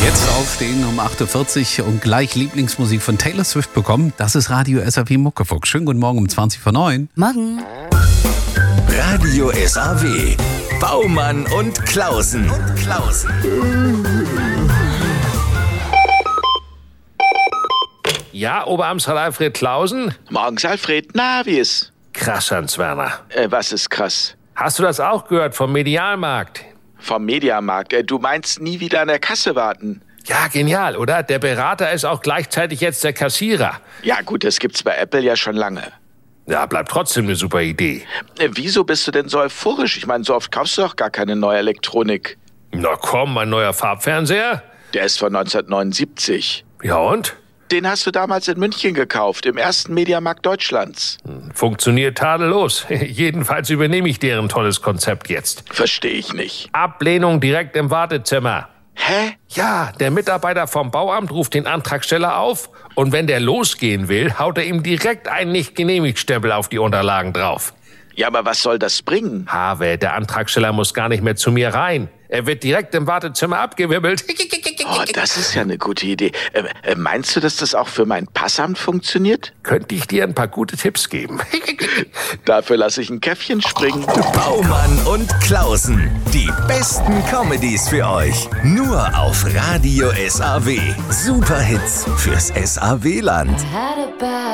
Jetzt aufstehen um 8.40 Uhr und gleich Lieblingsmusik von Taylor Swift bekommen. Das ist Radio SAW Muckefuck. Schönen guten Morgen um 20:09. Morgen. Radio SAW. Baumann und Klausen. Ja, Oberamtsrat Alfred Klausen? Morgens, Alfred. Na, wie ist? Krass, Hans Werner. Was ist krass? Hast du das auch gehört vom Medialmarkt? Vom Mediamarkt. Du meinst nie wieder an der Kasse warten? Ja, genial, oder? Der Berater ist auch gleichzeitig jetzt der Kassierer. Ja gut, das gibt's bei Apple ja schon lange. Ja, bleibt trotzdem eine super Idee. Wieso bist du denn so euphorisch? Ich meine, so oft kaufst du doch gar keine neue Elektronik. Na komm, mein neuer Farbfernseher? Der ist von 1979. Ja und? Den hast du damals in München gekauft, im ersten Mediamarkt Deutschlands. Funktioniert tadellos. Jedenfalls übernehme ich deren tolles Konzept jetzt. Verstehe ich nicht. Ablehnung direkt im Wartezimmer. Hä? Ja, der Mitarbeiter vom Bauamt ruft den Antragsteller auf und wenn der losgehen will, haut er ihm direkt einen Nicht-Genehmigt-Stempel auf die Unterlagen drauf. Ja, aber was soll das bringen? Habe, der Antragsteller muss gar nicht mehr zu mir rein. Er wird direkt im Wartezimmer abgewirbelt. Oh, das ist ja eine gute Idee. Meinst du, dass das auch für mein Passamt funktioniert? Könnte ich dir ein paar gute Tipps geben. Dafür lasse ich ein Käffchen springen. Baumann und Klausen. Die besten Comedies für euch. Nur auf Radio SAW. Superhits fürs SAW-Land.